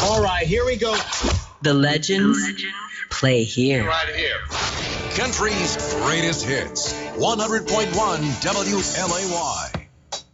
All right, here we go. The legends play here. Right here. Country's greatest hits. 100.1 WLAY.